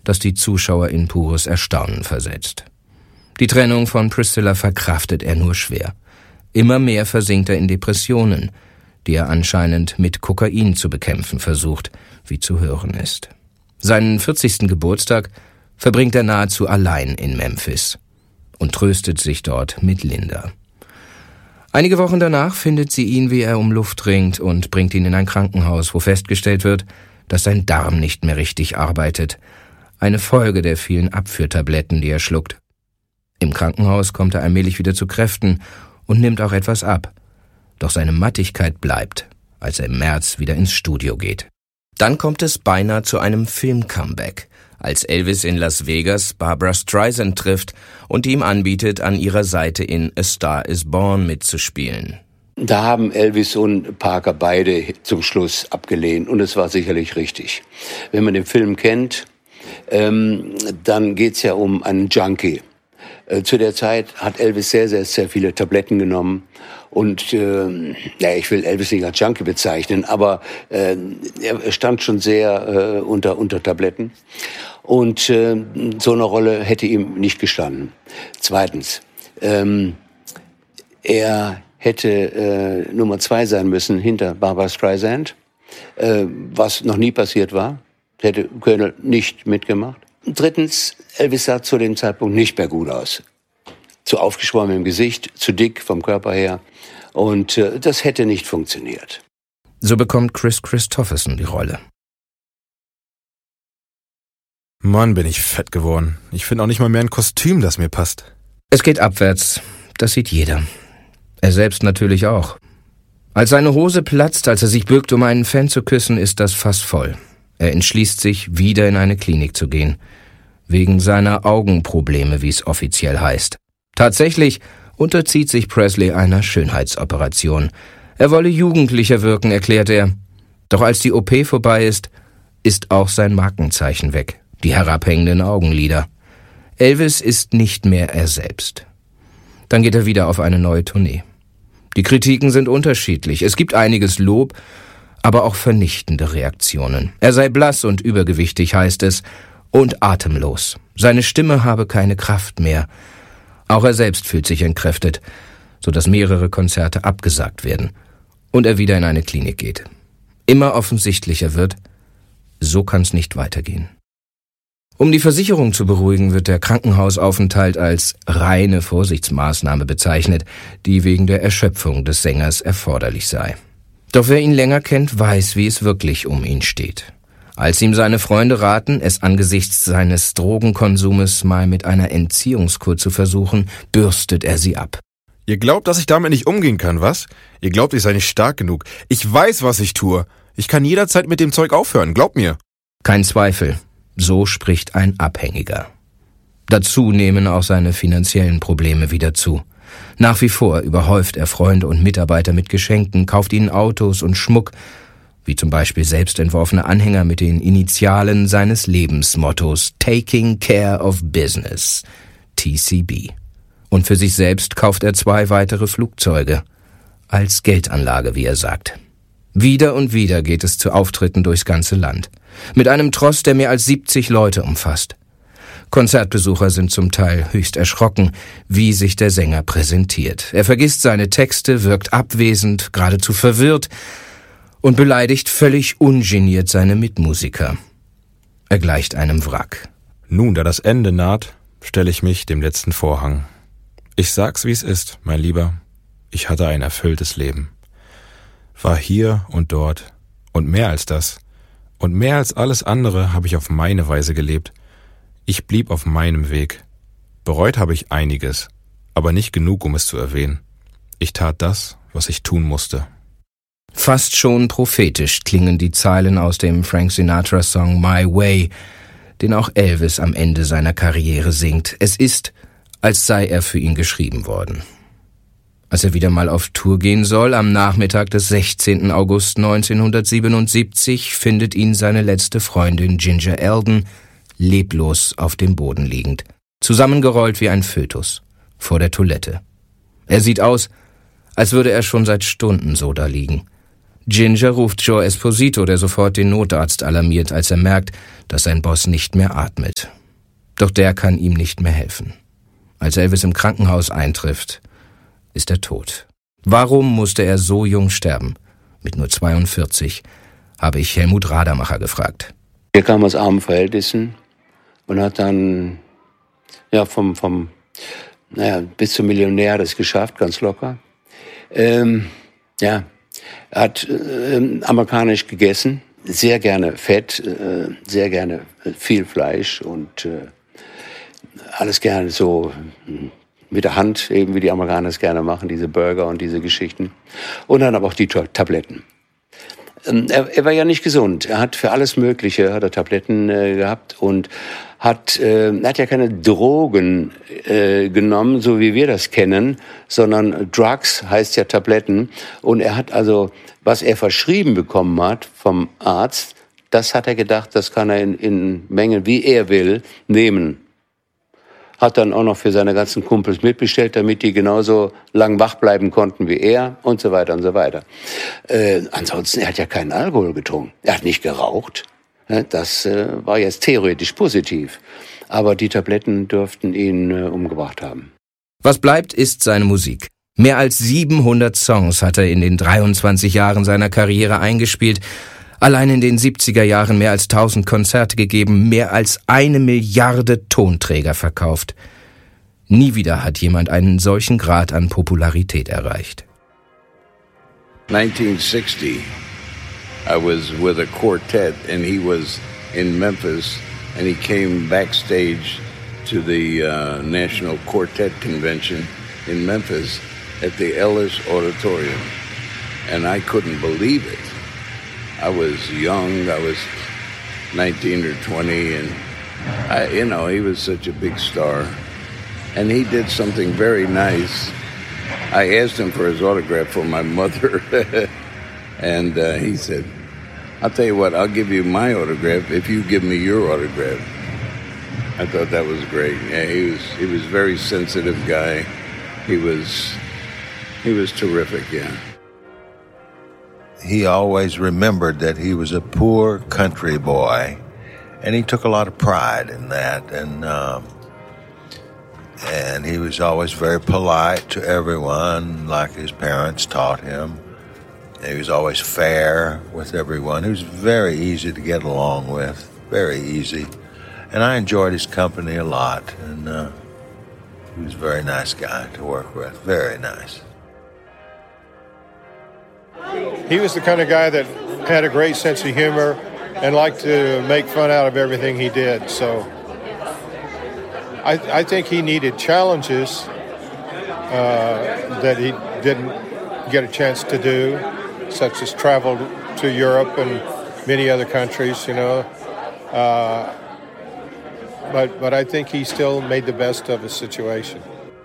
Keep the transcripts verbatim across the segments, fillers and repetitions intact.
das die Zuschauer in pures Erstaunen versetzt. Die Trennung von Priscilla verkraftet er nur schwer. Immer mehr versinkt er in Depressionen, die er anscheinend mit Kokain zu bekämpfen versucht, wie zu hören ist. Seinen vierzigsten Geburtstag verbringt er nahezu allein in Memphis und tröstet sich dort mit Linda. Einige Wochen danach findet sie ihn, wie er um Luft ringt, und bringt ihn in ein Krankenhaus, wo festgestellt wird, dass sein Darm nicht mehr richtig arbeitet. Eine Folge der vielen Abführtabletten, die er schluckt. Im Krankenhaus kommt er allmählich wieder zu Kräften und nimmt auch etwas ab. Doch seine Mattigkeit bleibt, als er im März wieder ins Studio geht. Dann kommt es beinahe zu einem Film-Comeback, als Elvis in Las Vegas Barbra Streisand trifft und ihm anbietet, an ihrer Seite in A Star is Born mitzuspielen. Da haben Elvis und Parker beide zum Schluss abgelehnt, und es war sicherlich richtig. Wenn man den Film kennt, ähm, dann geht's ja um einen Junkie. Äh, zu der Zeit hat Elvis sehr, sehr, sehr viele Tabletten genommen. Und äh, ja, ich will Elvis nicht als Junkie bezeichnen, aber äh, er stand schon sehr äh, unter unter Tabletten. Und äh, so eine Rolle hätte ihm nicht gestanden. Zweitens, ähm, er hätte äh, Nummer zwei sein müssen hinter Barbra Streisand, äh, was noch nie passiert war. Hätte Colonel nicht mitgemacht. Drittens, Elvis sah zu dem Zeitpunkt nicht mehr gut aus. Zu aufgeschwommen im Gesicht, zu dick vom Körper her. Und äh, das hätte nicht funktioniert. So bekommt Kris Kristofferson die Rolle. Mann, bin ich fett geworden. Ich finde auch nicht mal mehr ein Kostüm, das mir passt. Es geht abwärts. Das sieht jeder. Er selbst natürlich auch. Als seine Hose platzt, als er sich bückt, um einen Fan zu küssen, ist das Fass voll. Er entschließt sich, wieder in eine Klinik zu gehen. Wegen seiner Augenprobleme, wie es offiziell heißt. Tatsächlich unterzieht sich Presley einer Schönheitsoperation. Er wolle jugendlicher wirken, erklärt er. Doch als die O P vorbei ist, ist auch sein Markenzeichen weg. Die herabhängenden Augenlider. Elvis ist nicht mehr er selbst. Dann geht er wieder auf eine neue Tournee. Die Kritiken sind unterschiedlich. Es gibt einiges Lob, aber auch vernichtende Reaktionen. Er sei blass und übergewichtig, heißt es, und atemlos. Seine Stimme habe keine Kraft mehr. Auch er selbst fühlt sich entkräftet, sodass mehrere Konzerte abgesagt werden und er wieder in eine Klinik geht. Immer offensichtlicher wird, so kann's nicht weitergehen. Um die Versicherung zu beruhigen, wird der Krankenhausaufenthalt als reine Vorsichtsmaßnahme bezeichnet, die wegen der Erschöpfung des Sängers erforderlich sei. Doch wer ihn länger kennt, weiß, wie es wirklich um ihn steht. Als ihm seine Freunde raten, es angesichts seines Drogenkonsumes mal mit einer Entziehungskur zu versuchen, bürstet er sie ab. Ihr glaubt, dass ich damit nicht umgehen kann, was? Ihr glaubt, ich sei nicht stark genug. Ich weiß, was ich tue. Ich kann jederzeit mit dem Zeug aufhören, glaubt mir. Kein Zweifel. So spricht ein Abhängiger. Dazu nehmen auch seine finanziellen Probleme wieder zu. Nach wie vor überhäuft er Freunde und Mitarbeiter mit Geschenken, kauft ihnen Autos und Schmuck, wie zum Beispiel selbstentworfene Anhänger mit den Initialen seines Lebensmottos Taking Care of Business, T C B. Und für sich selbst kauft er zwei weitere Flugzeuge, als Geldanlage, wie er sagt. Wieder und wieder geht es zu Auftritten durchs ganze Land, mit einem Tross, der mehr als siebzig Leute umfasst. Konzertbesucher sind zum Teil höchst erschrocken, wie sich der Sänger präsentiert. Er vergisst seine Texte, wirkt abwesend, geradezu verwirrt und beleidigt völlig ungeniert seine Mitmusiker. Er gleicht einem Wrack. Nun, da das Ende naht, stelle ich mich dem letzten Vorhang. Ich sag's, wie es ist, mein Lieber. Ich hatte ein erfülltes Leben. War hier und dort und mehr als das. Und mehr als alles andere habe ich auf meine Weise gelebt. Ich blieb auf meinem Weg. Bereut habe ich einiges, aber nicht genug, um es zu erwähnen. Ich tat das, was ich tun musste. Fast schon prophetisch klingen die Zeilen aus dem Frank Sinatra-Song My Way, den auch Elvis am Ende seiner Karriere singt. Es ist, als sei er für ihn geschrieben worden. Als er wieder mal auf Tour gehen soll, am Nachmittag des sechzehnten August neunzehnhundertsiebenundsiebzig, findet ihn seine letzte Freundin Ginger Eldon leblos auf dem Boden liegend, zusammengerollt wie ein Fötus, vor der Toilette. Er sieht aus, als würde er schon seit Stunden so da liegen. Ginger ruft Joe Esposito, der sofort den Notarzt alarmiert, als er merkt, dass sein Boss nicht mehr atmet. Doch der kann ihm nicht mehr helfen. Als Elvis im Krankenhaus eintrifft, ist er tot. Warum musste er so jung sterben? Mit nur zweiundvierzig, habe ich Helmut Radermacher gefragt. Er kam aus armen Verhältnissen und hat dann ja vom, vom naja, bis zum Millionär das geschafft, ganz locker. Ähm, ja, er hat äh, amerikanisch gegessen, sehr gerne Fett, äh, sehr gerne viel Fleisch und äh, alles gerne so mit der Hand, eben wie die Amerikaner es gerne machen, diese Burger und diese Geschichten. Und dann aber auch die Tabletten. Ähm, er, er war ja nicht gesund. Er hat für alles Mögliche hat er Tabletten äh, gehabt und hat, äh, er hat ja keine Drogen äh, genommen, so wie wir das kennen, sondern Drugs heißt ja Tabletten. Und er hat also, was er verschrieben bekommen hat vom Arzt, das hat er gedacht, das kann er in, in Mengen, wie er will, nehmen. Hat dann auch noch für seine ganzen Kumpels mitbestellt, damit die genauso lang wach bleiben konnten wie er und so weiter und so weiter. Äh, ansonsten, er hat ja keinen Alkohol getrunken. Er hat nicht geraucht. Das äh, war jetzt theoretisch positiv. Aber die Tabletten dürften ihn äh, umgebracht haben. Was bleibt, ist seine Musik. Mehr als siebenhundert Songs hat er in den dreiundzwanzig Jahren seiner Karriere eingespielt. Allein in den siebziger Jahren mehr als tausend Konzerte gegeben, mehr als eine Milliarde Tonträger verkauft. Nie wieder hat jemand einen solchen Grad an Popularität erreicht. nineteen sixty, I was with a quartet and he was in Memphis and he came backstage to the uh, National Quartet Convention in Memphis at the Ellis Auditorium. And I couldn't believe it. I was young, I was nineteen or twenty, and I, you know, he was such a big star. And he did something very nice. I asked him for his autograph for my mother, and uh, he said, I'll tell you what, I'll give you my autograph if you give me your autograph. I thought that was great. Yeah, he was he was a very sensitive guy. He was he was terrific, yeah. He always remembered that he was a poor country boy, and he took a lot of pride in that. And um, and he was always very polite to everyone, like his parents taught him. He was always fair with everyone. He was very easy to get along with, very easy. And I enjoyed his company a lot. And uh, he was a very nice guy to work with, very nice. He was the kind of guy that had a great sense of humor and liked to make fun out of everything he did. So I, I think he needed challenges uh, that he didn't get a chance to do, such as travel to Europe and many other countries, you know. Uh, but but I think he still made the best of his situation.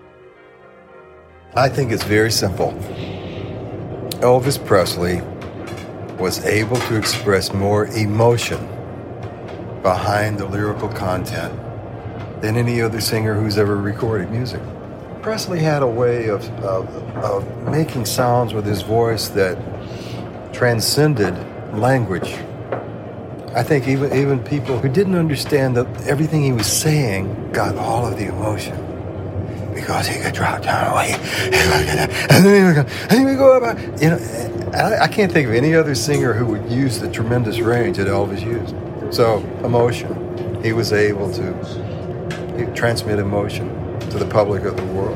I think it's very simple. Elvis Presley was able to express more emotion behind the lyrical content than any other singer who's ever recorded music. Presley had a way of, of, of making sounds with his voice that transcended language. I think even, even people who didn't understand that everything he was saying got all of the emotion. Because he could drop down away, and then he would go, and he would go up. You know, I, I can't think of any other singer who would use the tremendous range that Elvis used. So, emotion. He was able to transmit emotion to the public of the world.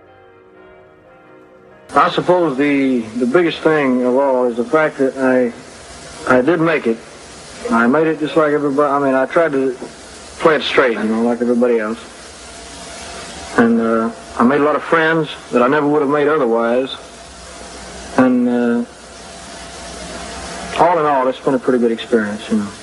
I suppose the the biggest thing of all is the fact that I I did make it. I made it just like everybody. I mean, I tried to play it straight, you know, like everybody else. And uh, I made a lot of friends that I never would have made otherwise. And uh, all in all, it's been a pretty good experience, you know.